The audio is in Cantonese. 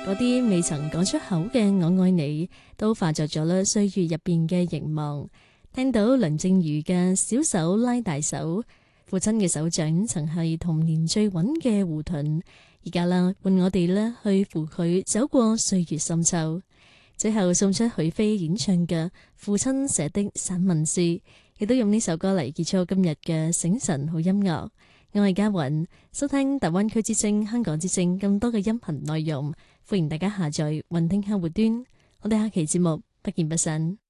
嗰啲未曾講出口嘅我愛你，都化作咗啦歲月入邊嘅凝望。聽到梁靜茹嘅小手拉大手，父親嘅手掌曾係童年最穩嘅護盾，而家啦換我哋呢去扶佢走過歲月深秋。最後送出許飛演唱嘅父親寫的散文詩，亦都用呢首歌嚟結束今日嘅醒神好音樂。我係嘉雲，收聽大灣區之聲、香港之聲咁多嘅音頻內容，歡迎大家下載雲聽客戶端。我哋下期節目不見不散。